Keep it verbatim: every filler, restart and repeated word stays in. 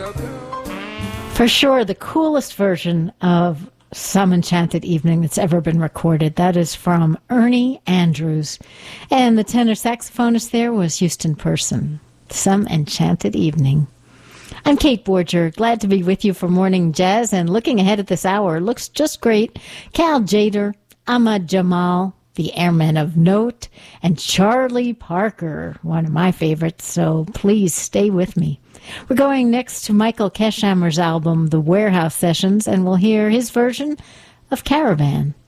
For sure, the coolest version of Some Enchanted Evening that's ever been recorded. That is from Ernie Andrews. And the tenor saxophonist there was Houston Person. Some Enchanted Evening. I'm Kate Borger, glad to be with you for Morning Jazz, and looking ahead at this hour, looks just great. Cal Tjader, Ahmad Jamal, the Airmen of Note, and Charlie Parker, one of my favorites, so please stay with me. We're going next to Michael Keshammer's album, The Warehouse Sessions, and we'll hear his version of Caravan.